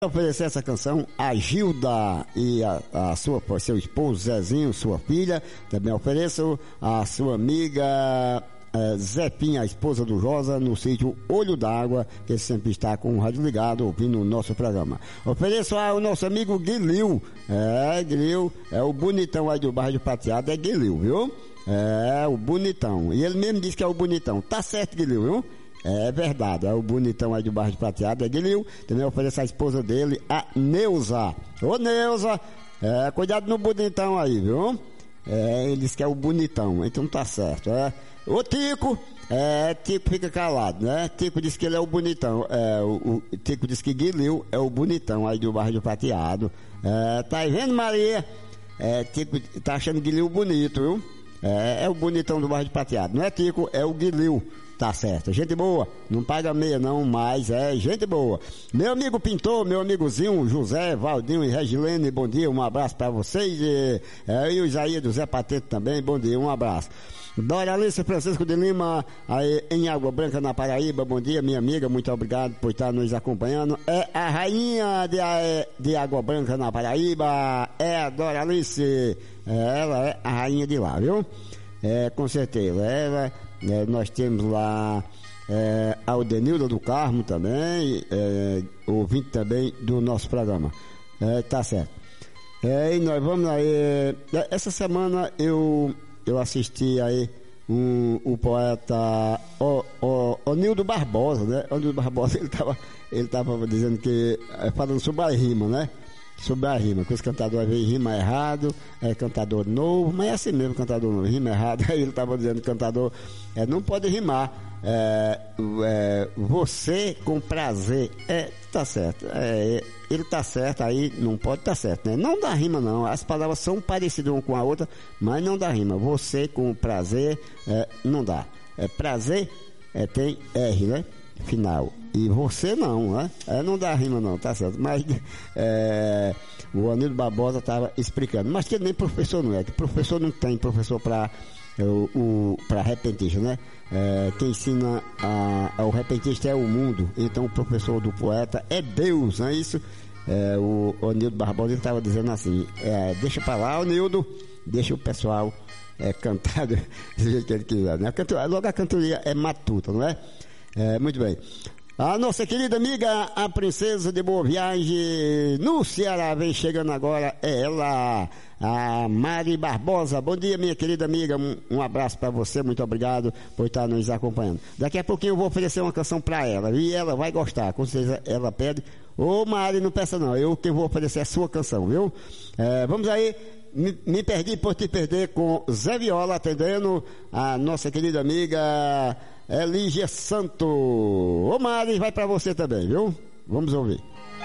Oferecer essa canção a Gilda e seu esposo Zezinho, sua filha. Também ofereço a sua amiga Zepinha, a esposa do Josa, no sítio Olho d'Água, que sempre está com o rádio ligado, ouvindo o nosso programa. Ofereço ao nosso amigo Guilil. Guilil é o bonitão aí do bairro de Prateado, é Guilil, viu? É o bonitão. E ele mesmo disse que é o bonitão. Tá certo, Guilil, viu? É verdade, é o bonitão aí do bairro de Prateado, é Guilherme. Também ofereço a esposa dele, a Neuza. Ô Neuza, cuidado no bonitão aí, viu? Ele disse que é o bonitão, então tá certo. Ô Tico, Tico fica calado, né? Tico disse que ele é o bonitão. O Tico disse que Guilherme é o bonitão aí do bairro de Prateado. Tá aí vendo, Maria? Tico tá achando Guilherme bonito, viu? É o bonitão do bairro de Prateado. Não é Tico, é o Guilherme. Tá certo, gente boa, não paga meia não, mas é gente boa. Meu amigo pintor, meu amigozinho José, Valdinho e Regilene, bom dia, um abraço pra vocês. E o Isaías do Zé Patente também, bom dia, um abraço. Doralice Francisco de Lima, aí em Água Branca, na Paraíba, bom dia, minha amiga, muito obrigado por estar nos acompanhando. É a rainha de Água Branca, na Paraíba, é a Doralice, ela é a rainha de lá, viu? Com certeza, nós temos lá a Aldenilda do Carmo também, ouvinte também do nosso programa. Tá certo. E nós vamos aí. Essa semana eu assisti aí o poeta Onildo Barbosa, né? Onildo Barbosa, ele tava dizendo que, falando sobre a rima, né? Sobre a rima, que os cantadores às vezes rima errado, cantador novo, mas é assim mesmo, cantador novo, rima errado. Aí ele estava dizendo que cantador não pode rimar, você com prazer, tá certo, ele tá certo, aí não pode tá certo, né? Não dá rima não, as palavras são parecidas uma com a outra, mas não dá rima, você com prazer, não dá, prazer tem R, né? Final. E você não, né? Não dá rima não, tá certo. Mas o Anildo Barbosa estava explicando. Mas que nem professor não é, que professor não tem professor para repentista, né? Quem ensina ao repentista é o mundo, então o professor do poeta é Deus, não é isso? O Anildo Barbosa estava dizendo assim, deixa para lá, Anildo, deixa o pessoal cantar do jeito que ele quiser, né? Logo a cantoria é matuta, não é? Muito bem. A nossa querida amiga, a princesa de Boa Viagem no Ceará, vem chegando agora, ela, a Mari Barbosa. Bom dia, minha querida amiga, um abraço para você, muito obrigado por estar nos acompanhando. Daqui a pouquinho eu vou oferecer uma canção para ela e ela vai gostar, com certeza ela pede. Ô Mari, não peça não, eu que vou oferecer a sua canção, viu? Vamos aí. Me perdi por te perder com Zé Viola, atendendo a nossa querida amiga Elígia Santo. Ô Mari, vai pra você também, viu? Vamos ouvir.